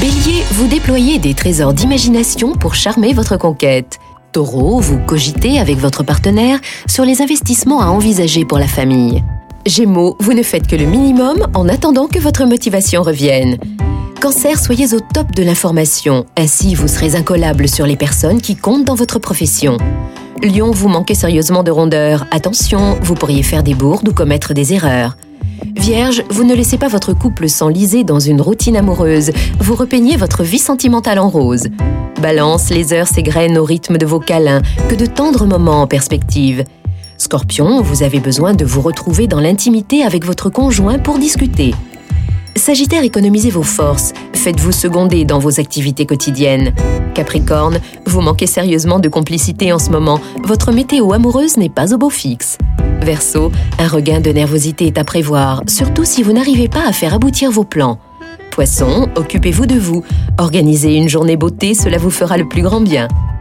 Bélier, vous déployez des trésors d'imagination pour charmer votre conquête. Taureau, vous cogitez avec votre partenaire sur les investissements à envisager pour la famille. Gémeaux, vous ne faites que le minimum en attendant que votre motivation revienne. Cancer, soyez au top de l'information, ainsi vous serez incollable sur les personnes qui comptent dans votre profession. Lion, vous manquez sérieusement de rondeur. Attention, vous pourriez faire des bourdes ou commettre des erreurs. Vierge, vous ne laissez pas votre couple s'enliser dans une routine amoureuse, vous repeignez votre vie sentimentale en rose. Balance, les heures s'égrènent au rythme de vos câlins, que de tendres moments en perspective. Scorpion, vous avez besoin de vous retrouver dans l'intimité avec votre conjoint pour discuter. Sagittaire, économisez vos forces, faites-vous seconder dans vos activités quotidiennes. Capricorne, vous manquez sérieusement de complicité en ce moment, votre météo amoureuse n'est pas au beau fixe. Verseau, un regain de nervosité est à prévoir, surtout si vous n'arrivez pas à faire aboutir vos plans. Poisson, occupez-vous de vous, organisez une journée beauté, cela vous fera le plus grand bien.